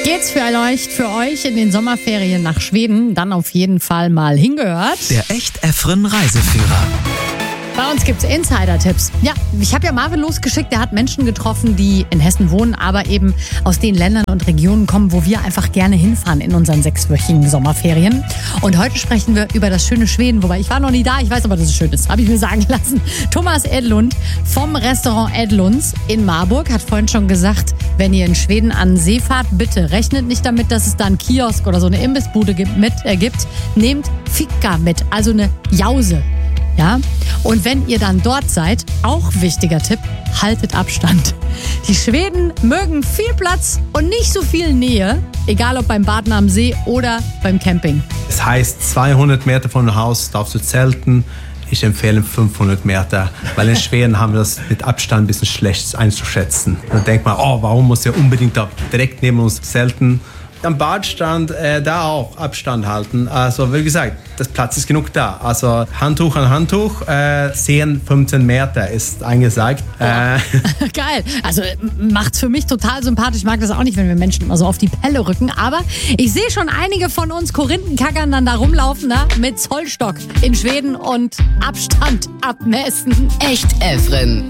Geht's für euch in den Sommerferien nach Schweden, dann auf jeden Fall mal hingehört. Der Echt-Effren Reiseführer. Bei uns gibt's Insider-Tipps. Ja, ich habe ja Marvin losgeschickt, der hat Menschen getroffen, die in Hessen wohnen, aber eben aus den Ländern und Regionen kommen, wo wir einfach gerne hinfahren in unseren 6-wöchigen Sommerferien. Und heute sprechen wir über das schöne Schweden, wobei ich war noch nie da, ich weiß aber, dass es schön ist, habe ich mir sagen lassen. Thomas Edlund vom Restaurant Edlunds in Marburg hat vorhin schon gesagt, wenn ihr in Schweden an See fahrt, bitte rechnet nicht damit, dass es da einen Kiosk oder so eine Imbissbude gibt. Nehmt Fika mit, also eine Jause. Ja, und wenn ihr dann dort seid, auch wichtiger Tipp, haltet Abstand. Die Schweden mögen viel Platz und nicht so viel Nähe, egal ob beim Baden am See oder beim Camping. Das heißt, 200 Meter von dem Haus darfst du zelten. Ich empfehle 500 Meter, weil in Schweden haben wir das mit Abstand ein bisschen schlecht einzuschätzen. Dann denkt man, warum muss er unbedingt da direkt neben uns zelten? Am Badstrand da auch Abstand halten. Also wie gesagt, das Platz ist genug da. Also Handtuch an Handtuch, 10, 15 Meter ist angesagt. Geil. Also macht's für mich total sympathisch. Ich mag das auch nicht, wenn wir Menschen immer so auf die Pelle rücken. Aber ich sehe schon einige von uns Korinthenkackern dann da rumlaufen, ne? Mit Zollstock in Schweden und Abstand abmessen. Echt-Effren.